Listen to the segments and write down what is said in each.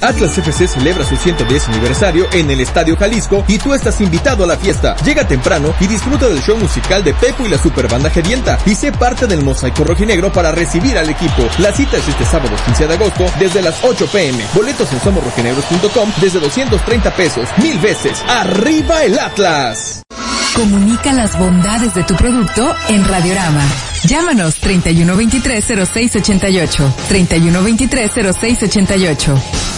Atlas FC celebra su 110 aniversario en el Estadio Jalisco y tú estás invitado a la fiesta. Llega temprano y disfruta del show musical de Pepo y la Superbanda Gedienta y sé parte del mosaico rojinegro para recibir al equipo. La cita es este sábado 15 de agosto desde las 8 p.m. Boletos en somosrojinegros.com desde 230 pesos. 1000 veces. ¡Arriba el Atlas! Comunica las bondades de tu producto en Radiorama. Llámanos 3123-0688. 3123-0688.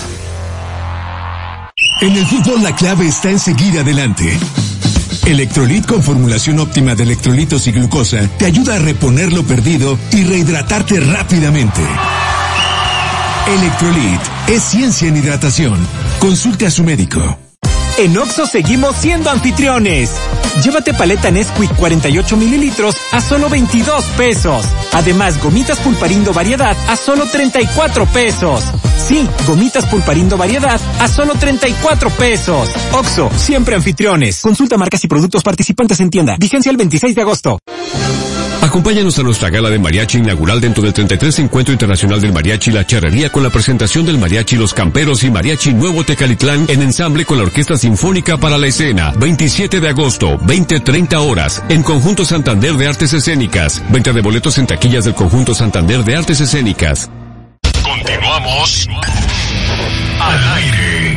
En el fútbol la clave está en seguir adelante. Electrolit con formulación óptima de electrolitos y glucosa te ayuda a reponer lo perdido y rehidratarte rápidamente. Electrolit es ciencia en hidratación. Consulte a su médico. En Oxxo seguimos siendo anfitriones. Llévate paleta Nesquik 48 mililitros a solo 22 pesos. Además, gomitas Pulparindo variedad a solo 34 pesos. Sí, gomitas Pulparindo variedad a solo 34 pesos. Oxxo, siempre anfitriones. Consulta marcas y productos participantes en tienda. Vigencia el 26 de agosto. Acompáñanos a nuestra gala de mariachi inaugural dentro del 33 Encuentro Internacional del Mariachi La Charrería con la presentación del Mariachi Los Camperos y Mariachi Nuevo Tecalitlán en ensamble con la Orquesta Sinfónica para la Escena. 27 de agosto, 20:30 horas, en Conjunto Santander de Artes Escénicas. Venta de boletos en taquillas del Conjunto Santander de Artes Escénicas. Continuamos al aire.